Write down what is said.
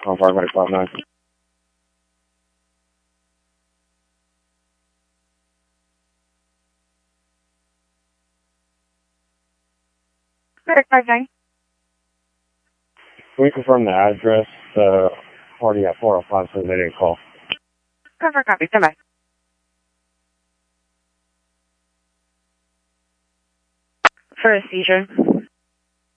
on Firefighter 59. Correct, 59. Can we confirm the address? The party at 405 says they didn't call. Confirm copy, stand by. For a seizure.